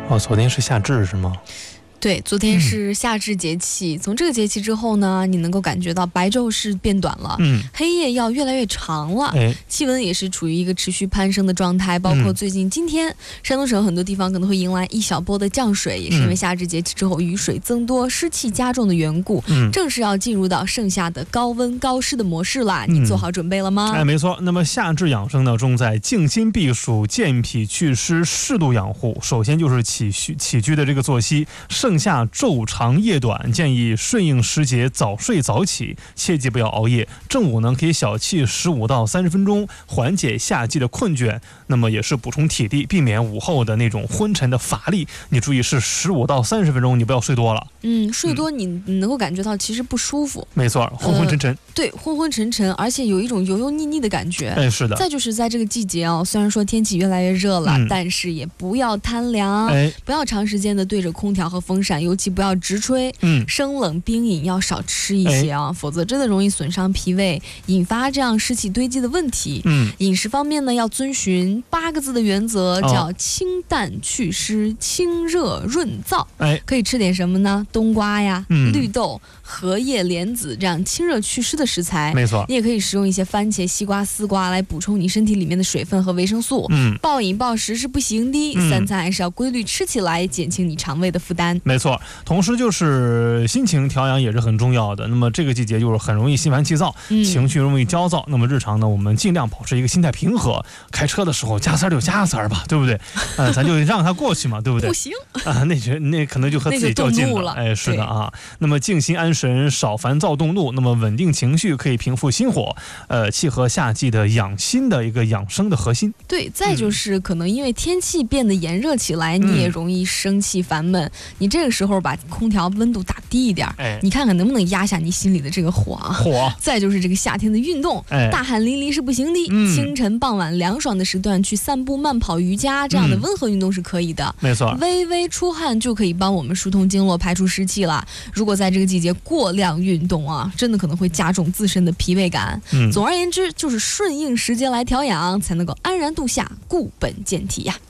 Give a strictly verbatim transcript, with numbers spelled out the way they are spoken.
哦，昨天是夏至是吗？ 对，昨天是夏至节气、嗯、从这个节气之后呢，你能够感觉到白昼是变短了，嗯，黑夜要越来越长了，哎，气温也是处于一个持续攀升的状态，包括最近今天、嗯、山东省很多地方可能会迎来一小波的降水，也是因为夏至节气之后雨水增多、湿气加重的缘故，嗯，正是要进入到盛夏的高温高湿的模式啦，你做好准备了吗？ 哎，没错。那么夏至养生呢，重在静心避暑、健脾祛湿、适度养护。首先就是起居起居的这个作息，盛夏昼长夜短，建议顺应时节早睡早起，切记不要熬夜。正午呢可以小憩十五到三十分钟，缓解夏季的困倦，那么也是补充体力，避免午后的那种昏沉的乏力。你注意是十五到三十分钟，你不要睡多了。 嗯，睡多你能够感觉到其实不舒服。 没错，昏昏沉沉、呃。 对，昏昏沉沉，而且有一种油油腻腻的感觉。 哎，是的。 再就是在这个季节哦，虽然说天气越来越热了，嗯、但是也不要贪凉，哎，不要长时间的对着空调和风扇，尤其不要直吹。嗯，生冷冰饮要少吃一些啊，哎、否则真的容易损伤脾胃，引发这样湿气堆积的问题。嗯，饮食方面呢，要遵循八个字的原则，叫清淡祛湿、清热润燥。哎，可以吃点什么呢？冬瓜呀、嗯、绿豆、荷叶、莲子这样清热祛湿的食材。 没错， 你也可以食用一些番茄、西瓜、丝瓜来补充你身体里面的水分和维生素。嗯，暴饮暴食是不行的，嗯、三餐还是要规律吃起来，减轻你肠胃的负担。 没错，同时就是心情调养也是很重要的。那么这个季节就是很容易心烦气躁，嗯、情绪容易焦躁。那么日常呢，我们尽量保持一个心态平和。开车的时候加塞就加塞吧，对不对？呃，咱就让他过去嘛，对不对？ 不行啊，那觉那可能就和自己较劲了。哎，是的啊。那么静心安神，少烦躁动怒，那么稳定情绪可以平复心火，呃，契合夏季的养心的一个养生的核心。 对，再就是可能因为天气变得炎热起来，嗯、你也容易生气烦闷。你这个时候把空调温度打低一点，哎，你看看能不能压下你心里的这个火啊？ 火。 再就是这个夏天的运动，哎，大汗淋漓是不行的。嗯、清晨、傍晚凉爽的时段去散步、慢跑、瑜伽这样的温和运动是可以的。 嗯、没错， 微微出汗就可以帮我们疏通经络、排出湿气了。如果在这个季节过量运动啊，真的可能会加重自身的疲惫感。嗯，总而言之，就是顺应时节来调养，才能够安然度夏、固本健体呀。